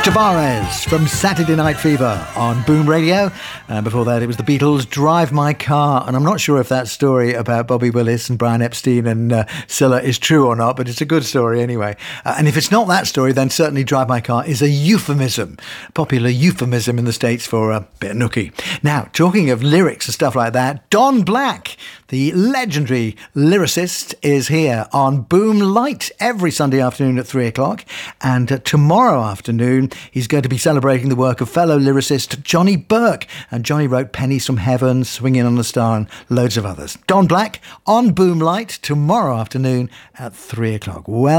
Tavares from Saturday Night Fever on Boom Radio. And before that, it was the Beatles' Drive My Car. And I'm not sure if that story about Bobby Willis and Brian Epstein and Scylla is true or not, but it's a good story anyway. And if it's not that story, then certainly Drive My Car is a euphemism, popular euphemism in the States for a bit of nookie. Now, talking of lyrics and stuff like that, Don Black, the legendary lyricist, is here on Boom Light every Sunday afternoon at 3 o'clock. And tomorrow afternoon, he's going to be celebrating the work of fellow lyricist Johnny Burke. And Johnny wrote Pennies from Heaven, Swinging on the Star and loads of others. Don Black on Boom Light tomorrow afternoon at 3 o'clock. Well,